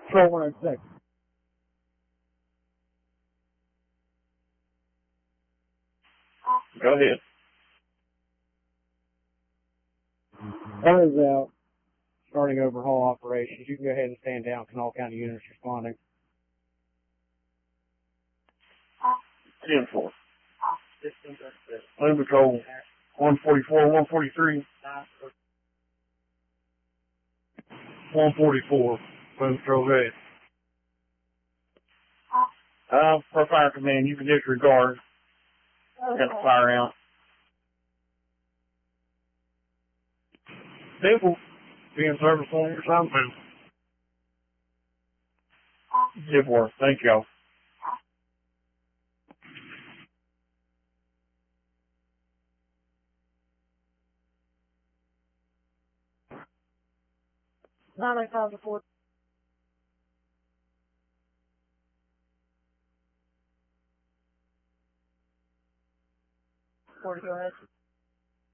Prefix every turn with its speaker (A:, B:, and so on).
A: Patrol 106.
B: Go ahead.
A: One is out. Starting overhaul operations. You can go ahead and stand down. Kanawha County units responding.
B: 10-4. Lane Patrol 144, 143. 144. Lane Patrol ready. For fire command, you can disregard. Got the fire out. Simple. Be in service on your something. Good work. Thank y'all.
C: Nine eight five 4. 40, go ahead.